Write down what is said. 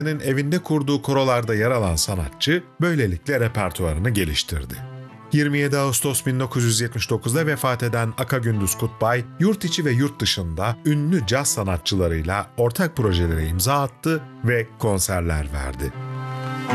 evinde kurduğu korolarda yer alan sanatçı böylelikle repertuarını geliştirdi. 27 Ağustos 1979'da vefat eden Aka Gündüz Kutbay, yurt içi ve yurt dışında ünlü caz sanatçılarıyla ortak projelere imza attı ve konserler verdi.